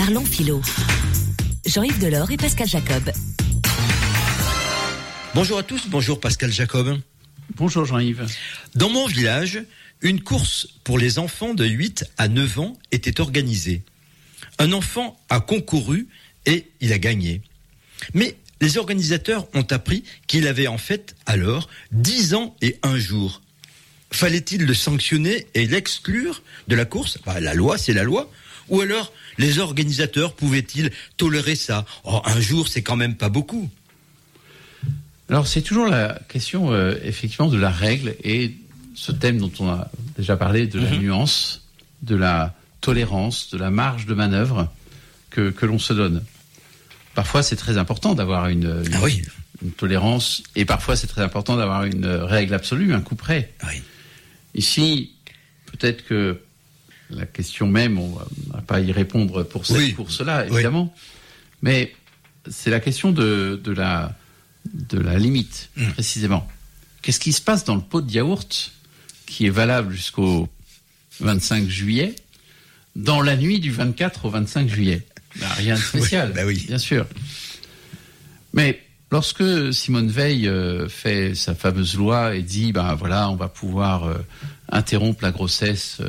Parlons philo. Jean-Yves Delors et Pascal Jacob. Bonjour à tous, bonjour Pascal Jacob. Bonjour Jean-Yves. Dans mon village, une course pour les enfants de 8 à 9 ans était organisée. Un enfant a concouru et il a gagné. Mais les organisateurs ont appris qu'il avait en fait alors 10 ans et 1 jour. Fallait-il le sanctionner et l'exclure de la course ? La loi, c'est la loi. Ou alors, les organisateurs pouvaient-ils tolérer ça ? Un jour, c'est quand même pas beaucoup. Alors, c'est toujours la question, effectivement, de la règle et ce thème dont on a déjà parlé, de la nuance, de la tolérance, de la marge de manœuvre que l'on se donne. Parfois, c'est très important d'avoir une tolérance, et parfois, c'est très important d'avoir une règle absolue, un coup près. Oui. Ici, peut-être que la question même, on ne va pas y répondre pour cela, évidemment, mais c'est la question de la limite, précisément. Qu'est-ce qui se passe dans le pot de yaourt qui est valable jusqu'au 25 juillet, dans la nuit du 24 au 25 juillet ? Rien de spécial, bien sûr. Mais lorsque Simone Veil fait sa fameuse loi et dit, on va pouvoir interrompre la grossesse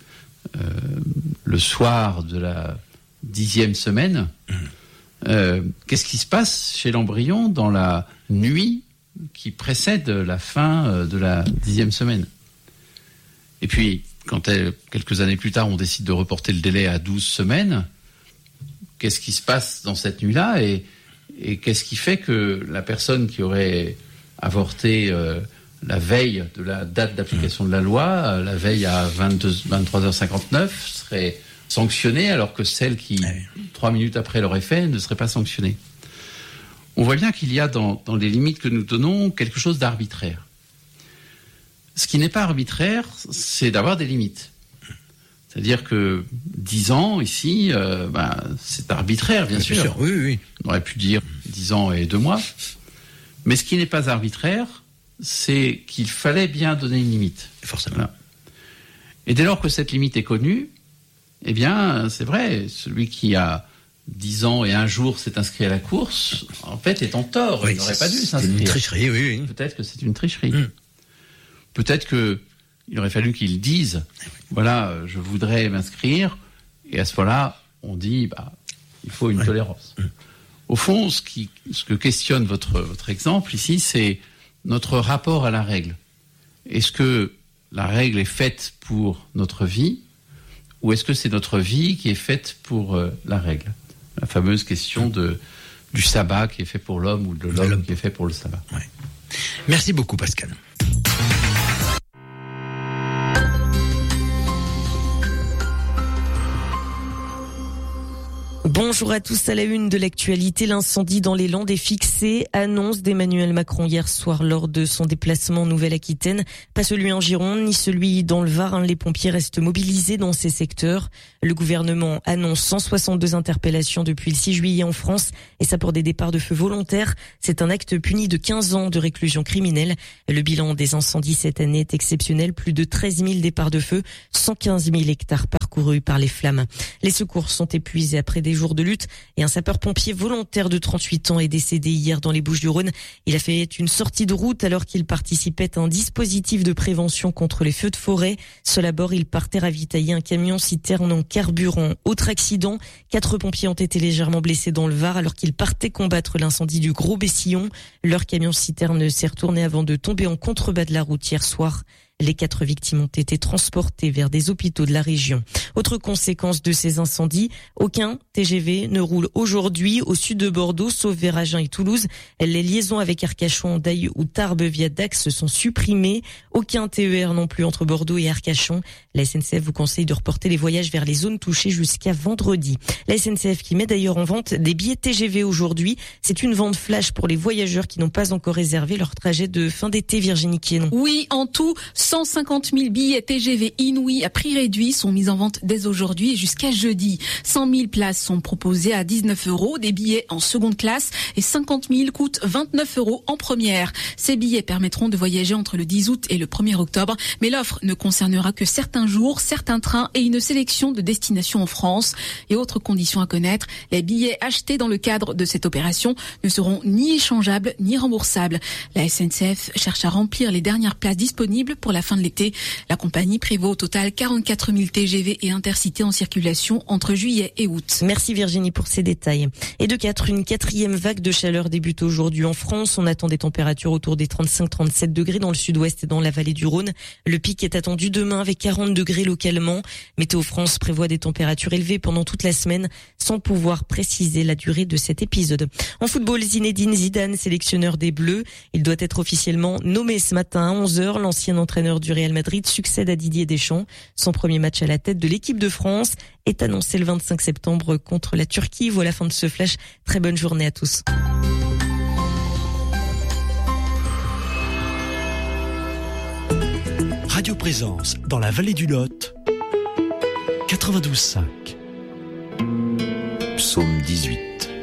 le soir de la 10e semaine, qu'est-ce qui se passe chez l'embryon dans la nuit qui précède la fin de la 10e semaine ? Et puis, quand quelques années plus tard, on décide de reporter le délai à 12 semaines, qu'est-ce qui se passe dans cette nuit-là et qu'est-ce qui fait que la personne qui aurait avorté la veille de la date d'application de la loi, la veille à 23h59, serait sanctionnée, alors que celle qui, 3 minutes après l'aurait fait, ne serait pas sanctionnée. On voit bien qu'il y a dans les limites que nous donnons quelque chose d'arbitraire. Ce qui n'est pas arbitraire, c'est d'avoir des limites. C'est-à-dire que 10 ans, ici, c'est arbitraire, bien sûr. Oui. On aurait pu dire 10 ans et 2 mois. Mais ce qui n'est pas arbitraire, c'est qu'il fallait bien donner une limite. Forcément. Voilà. Et dès lors que cette limite est connue, eh bien, c'est vrai, celui qui a 10 ans et 1 jour s'est inscrit à la course, en fait, est en tort. Il n'aurait pas dû s'inscrire. C'est une tricherie, oui. Peut-être que c'est une tricherie. Peut-être qu'il aurait fallu qu'il dise, je voudrais m'inscrire, et à ce moment-là, on dit, il faut une tolérance. Au fond, ce que questionne votre exemple ici, c'est notre rapport à la règle. Est-ce que la règle est faite pour notre vie, ou est-ce que c'est notre vie qui est faite pour la règle ? La fameuse question du sabbat qui est fait pour l'homme, ou de l'homme qui est fait pour le sabbat. Ouais. Merci beaucoup, Pascal. Bonjour à tous. À la une de l'actualité, l'incendie dans les Landes est fixé. Annonce d'Emmanuel Macron hier soir lors de son déplacement en Nouvelle-Aquitaine. Pas celui en Gironde, ni celui dans le Var. Les pompiers restent mobilisés dans ces secteurs. Le gouvernement annonce 162 interpellations depuis le 6 juillet en France. Et ça pour des départs de feu volontaires. C'est un acte puni de 15 ans de réclusion criminelle. Le bilan des incendies cette année est exceptionnel. Plus de 13 000 départs de feu, 115 000 hectares parcourus par les flammes. Les secours sont épuisés après des jours de lutte et un sapeur-pompier volontaire de 38 ans est décédé hier dans les Bouches-du-Rhône. Il a fait une sortie de route alors qu'il participait à un dispositif de prévention contre les feux de forêt. Seul à bord, il partait ravitailler un camion-citerne en carburant. Autre accident, 4 pompiers ont été légèrement blessés dans le Var alors qu'ils partaient combattre l'incendie du Gros Bessillon. Leur camion-citerne s'est retourné avant de tomber en contrebas de la route hier soir. Les 4 victimes ont été transportées vers des hôpitaux de la région. Autre conséquence de ces incendies, aucun TGV ne roule aujourd'hui au sud de Bordeaux, sauf vers Agen et Toulouse. Les liaisons avec Arcachon, Daille ou Tarbes via Dax sont supprimées. Aucun TER non plus entre Bordeaux et Arcachon. La SNCF vous conseille de reporter les voyages vers les zones touchées jusqu'à vendredi. La SNCF qui met d'ailleurs en vente des billets TGV aujourd'hui. C'est une vente flash pour les voyageurs qui n'ont pas encore réservé leur trajet de fin d'été. Virginie Quienon. Oui, en tout, 150 000 billets TGV Inouï à prix réduit sont mis en vente dès aujourd'hui et jusqu'à jeudi. 100 000 places sont proposées à 19 €, des billets en seconde classe et 50 000 coûtent 29 € en première. Ces billets permettront de voyager entre le 10 août et le 1er octobre, mais l'offre ne concernera que certains jours, certains trains et une sélection de destinations en France. Et autre condition à connaître, les billets achetés dans le cadre de cette opération ne seront ni échangeables ni remboursables. La SNCF cherche à remplir les dernières places disponibles pour la fin de l'été. La compagnie prévoit au total 44 000 TGV et Intercités en circulation entre juillet et août. Merci Virginie pour ces détails. Et de 4, une quatrième vague de chaleur débute aujourd'hui en France. On attend des températures autour des 35-37 degrés dans le sud-ouest et dans la vallée du Rhône. Le pic est attendu demain avec 40 degrés localement. Météo France prévoit des températures élevées pendant toute la semaine sans pouvoir préciser la durée de cet épisode. En football, Zinedine Zidane, sélectionneur des Bleus. Il doit être officiellement nommé ce matin à 11h. L'ancien entraîneur du Real Madrid succède à Didier Deschamps. Son premier match à la tête de l'équipe de France est annoncé le 25 septembre contre la Turquie. Voilà la fin de ce flash. Très bonne journée à tous. Radio Présence dans la vallée du Lot, 92.5. Psaume 18.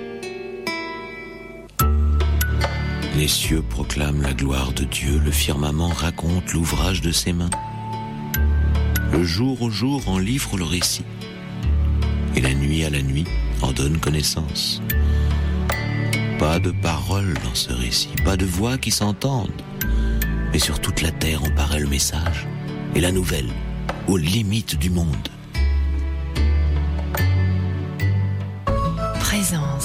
Les cieux proclament la gloire de Dieu, le firmament raconte l'ouvrage de ses mains. Le jour au jour en livre le récit, et la nuit à la nuit en donne connaissance. Pas de paroles dans ce récit, pas de voix qui s'entendent, mais sur toute la terre en paraît le message et la nouvelle aux limites du monde. Présence.